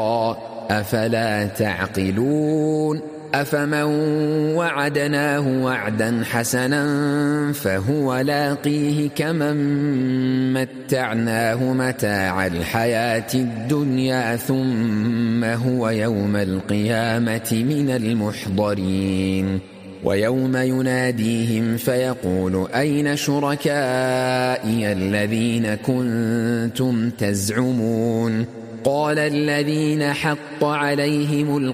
أفلا تعقلون أفمن وعدناه وعدا حسنا فهو لاقيه كمن متعناه متاع الحياة الدنيا ثم هو يوم القيامة من المحضرين ويوم يناديهم فيقول أين شركائي الذين كنتم تزعمون قال الذين حق عليهم